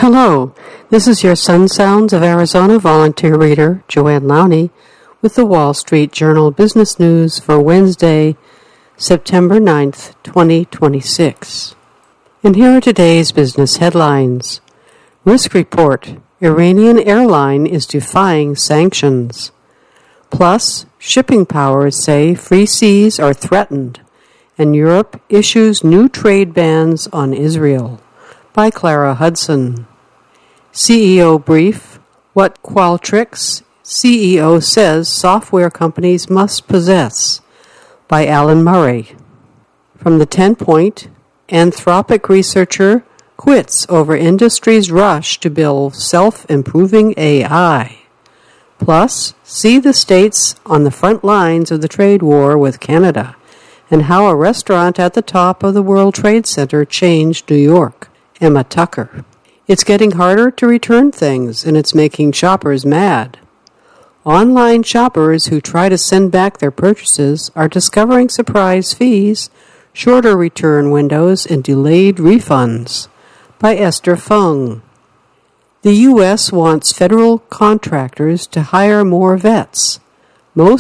Hello, this is your Sun Sounds of Arizona volunteer reader, Joanne Lowney, with the Wall Street Journal Business News for Wednesday, September 9th, 2026. And here are today's business headlines. Risk report: Iranian airline is defying sanctions. Plus, shipping powers say free seas are threatened, and Europe issues new trade bans on Israel. By Clara Hudson. CEO brief: What Qualtrics CEO says software companies must possess. By Alan Murray. From the 10 Point, Anthropic researcher quits over industry's rush to build self-improving AI. Plus, see the states on the front lines of the trade war with Canada, and how a restaurant at the top of the World Trade Center changed New York. Emma Tucker. It's getting harder to return things, and it's making shoppers mad. Online shoppers who try to send back their purchases are discovering surprise fees, shorter return windows, and delayed refunds. By Esther Fung. The U.S. wants federal contractors to hire more vets. Most